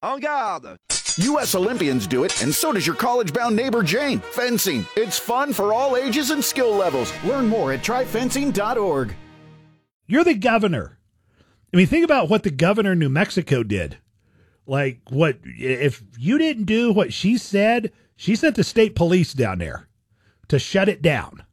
En garde! U.S. Olympians do it, and so does your college-bound neighbor Jane. Fencing. It's fun for all ages and skill levels. Learn more at tryfencing.org. You're the governor. I mean, think about what the governor of New Mexico did. Like, what if you didn't do what she said? She sent the state police down there to shut it down.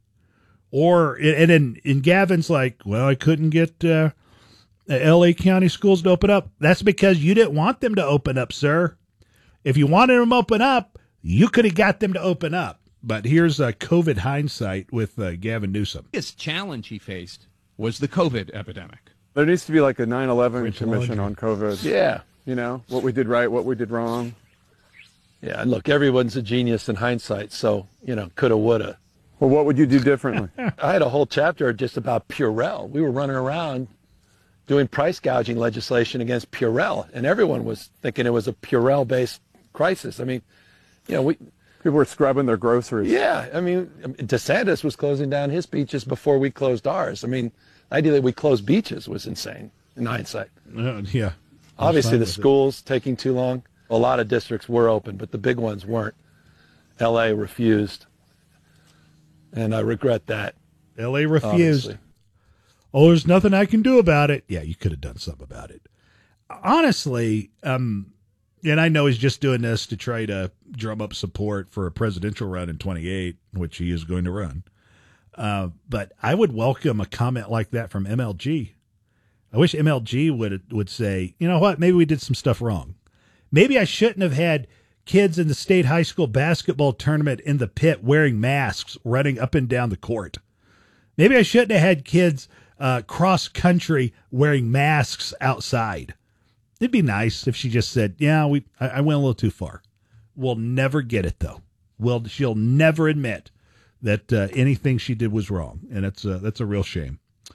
And then Gavin's like, well, I couldn't get L.A. County schools to open up. That's because you didn't want them to open up, sir. If you wanted them to open up, you could have got them to open up. But here's COVID hindsight with Gavin Newsom. The biggest challenge he faced was the COVID epidemic. There needs to be like a 9/11 commission on COVID. Yeah. You know, what we did right, what we did wrong. Yeah, look, everyone's a genius in hindsight, so, coulda, woulda. Well, what would you do differently? I had a whole chapter just about Purell. We were running around doing price gouging legislation against Purell, and everyone was thinking it was a Purell-based crisis. I mean, people were scrubbing their groceries. Yeah, I mean, DeSantis was closing down his beaches before we closed ours. I mean, ideally we closed beaches was insane in hindsight. Yeah. Obviously, the schools taking too long. A lot of districts were open, but the big ones weren't. L.A. refused, and I regret that. L.A. refused. Obviously. Oh, there's nothing I can do about it. Yeah, you could have done something about it. Honestly, and I know he's just doing this to try to drum up support for a presidential run in 28, which he is going to run. But I would welcome a comment like that from MLG. I wish MLG would say, you know what, maybe we did some stuff wrong. Maybe I shouldn't have had kids in the state high school basketball tournament in the pit wearing masks running up and down the court. Maybe I shouldn't have had kids cross country wearing masks outside. It'd be nice if she just said, yeah, I went a little too far. We'll never get it, though. She'll never admit that anything she did was wrong, and that's a real shame.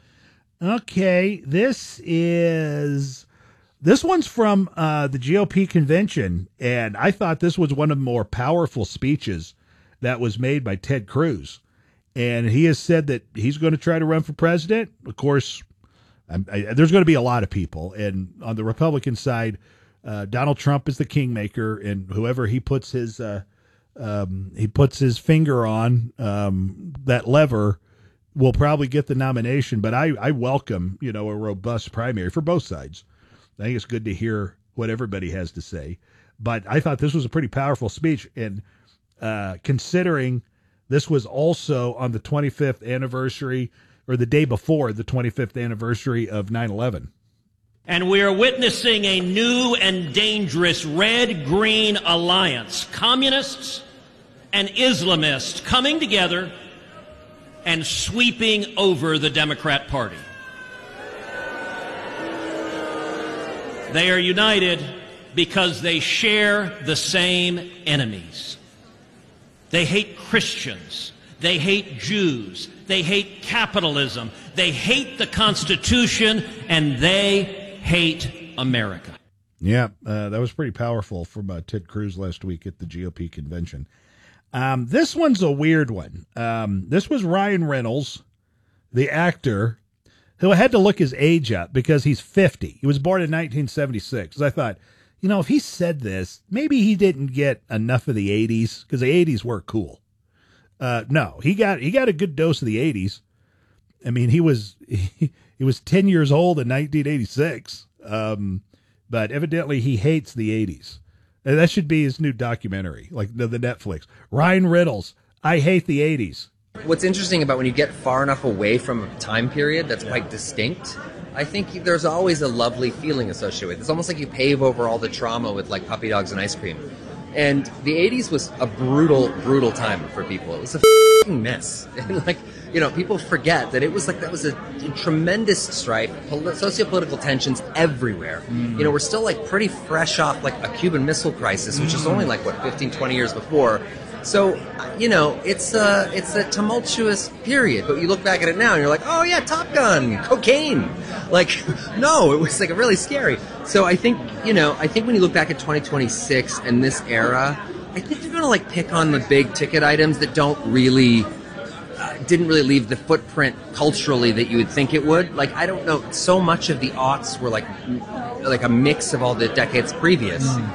Okay, this one's from the GOP convention, and I thought this was one of the more powerful speeches that was made by Ted Cruz. And he has said that he's going to try to run for president. Of course, there's going to be a lot of people. And on the Republican side, Donald Trump is the kingmaker, and whoever he puts his finger on, that lever, will probably get the nomination. But I welcome, a robust primary for both sides. I think it's good to hear what everybody has to say. But I thought this was a pretty powerful speech. And considering this was also on the 25th anniversary, or the day before the 25th anniversary of 9/11. And we are witnessing a new and dangerous red-green alliance. Communists and Islamists coming together and sweeping over the Democrat Party. They are united because they share the same enemies. They hate Christians. They hate Jews. They hate capitalism. They hate the Constitution, and they hate America. Yeah, that was pretty powerful from Ted Cruz last week at the GOP convention. This one's a weird one. This was Ryan Reynolds, the actor, who I had to look his age up because he's 50. He was born in 1976. I thought, if he said this, maybe he didn't get enough of the 80s, because the 80s were cool. No, he got a good dose of the 80s. I mean, he was 10 years old in 1986. But evidently he hates the 80s. And that should be his new documentary, like the Netflix. Ryan Reynolds, I hate the 80s. What's interesting about when you get far enough away from a time period that's quite distinct, I think there's always a lovely feeling associated with it. It's almost like you pave over all the trauma with like puppy dogs and ice cream. And the 80s was a brutal, brutal time for people. It was a f***ing mess. And people forget that it was like, that was a tremendous strife, socio-political tensions everywhere. Mm. We're still like pretty fresh off like a Cuban Missile Crisis, which is only like, 15, 20 years before. So, it's a tumultuous period. But you look back at it now and you're like, oh yeah, Top Gun, cocaine. No, it was like really scary. So I think when you look back at 2026 and this era, I think they're going to pick on the big ticket items that didn't really leave the footprint culturally that you would think it would. I don't know, so much of the aughts were like a mix of all the decades previous.